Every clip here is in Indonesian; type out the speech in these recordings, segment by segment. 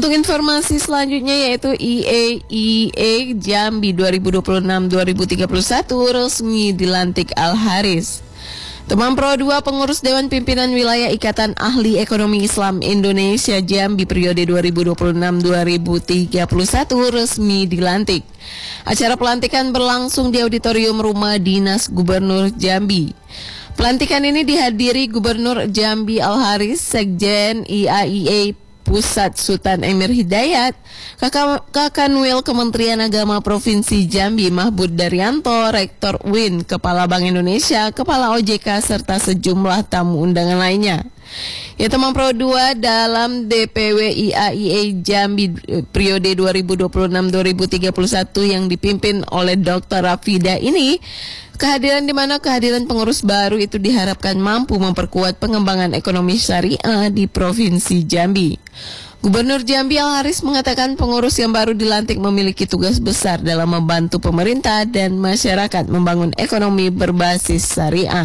Untuk informasi selanjutnya yaitu IAIA Jambi 2026-2031 resmi dilantik Al Haris. Teman Pro 2 pengurus Dewan Pimpinan Wilayah Ikatan Ahli Ekonomi Islam Indonesia Jambi periode 2026-2031 resmi dilantik. Acara pelantikan berlangsung di auditorium Rumah Dinas Gubernur Jambi. Pelantikan ini dihadiri Gubernur Jambi Al Haris, Sekjen IAIA Pusat Sultan Emir Hidayat, Kakanwil Kementerian Agama Provinsi Jambi Mahbud Daryanto, Rektor UIN, Kepala Bank Indonesia, Kepala OJK, serta sejumlah tamu undangan lainnya. Ya, teman Pro 2 dalam DPW IAIA Jambi periode 2026-2031 yang dipimpin oleh Dr. Rafida ini, kehadiran pengurus baru itu diharapkan mampu memperkuat pengembangan ekonomi syariah di Provinsi Jambi. Gubernur Jambi Al Haris mengatakan pengurus yang baru dilantik memiliki tugas besar dalam membantu pemerintah dan masyarakat membangun ekonomi berbasis syariah.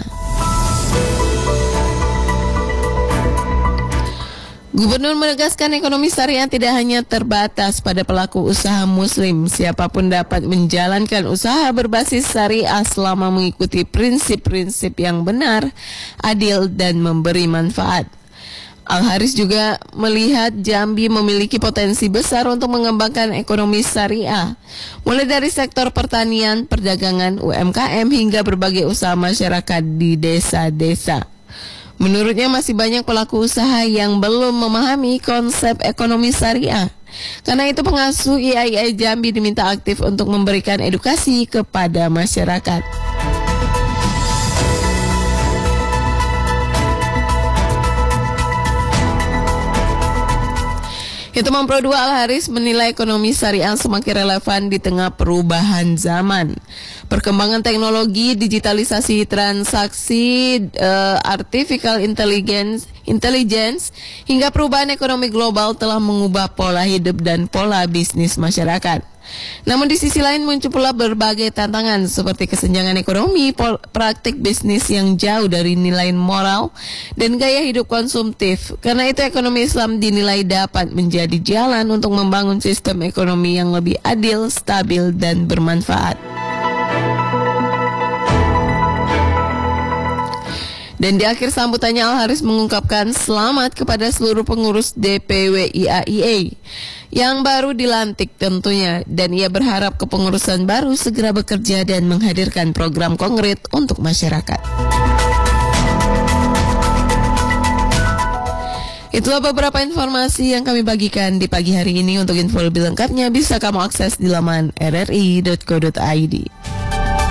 Gubernur menegaskan ekonomi syariah tidak hanya terbatas pada pelaku usaha muslim. Siapapun dapat menjalankan usaha berbasis syariah selama mengikuti prinsip-prinsip yang benar, adil, dan memberi manfaat. Al Haris juga melihat Jambi memiliki potensi besar untuk mengembangkan ekonomi syariah, mulai dari sektor pertanian, perdagangan, UMKM, hingga berbagai usaha masyarakat di desa-desa. Menurutnya masih banyak pelaku usaha yang belum memahami konsep ekonomi syariah. Karena itu pengasuh IAIA Jambi diminta aktif untuk memberikan edukasi kepada masyarakat. Teman Pro 2 Al Haris menilai ekonomi syariah semakin relevan di tengah perubahan zaman. Perkembangan teknologi, digitalisasi transaksi, artificial intelligence, hingga perubahan ekonomi global telah mengubah pola hidup dan pola bisnis masyarakat. Namun di sisi lain muncul pula berbagai tantangan seperti kesenjangan ekonomi, praktik bisnis yang jauh dari nilai moral, dan gaya hidup konsumtif. Karena itu ekonomi Islam dinilai dapat menjadi jalan untuk membangun sistem ekonomi yang lebih adil, stabil, dan bermanfaat. Dan di akhir sambutannya Al Haris mengungkapkan selamat kepada seluruh pengurus DPW IAIA yang baru dilantik tentunya, dan ia berharap kepengurusan baru segera bekerja dan menghadirkan program konkret untuk masyarakat. Itulah beberapa informasi yang kami bagikan di pagi hari ini. Untuk info lebih lengkapnya bisa kamu akses di laman rri.co.id.